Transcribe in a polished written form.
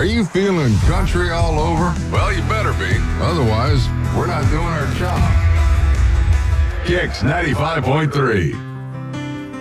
Are you feeling country all over? Well, you better be. Otherwise, we're not doing our job. Kicks 95.3.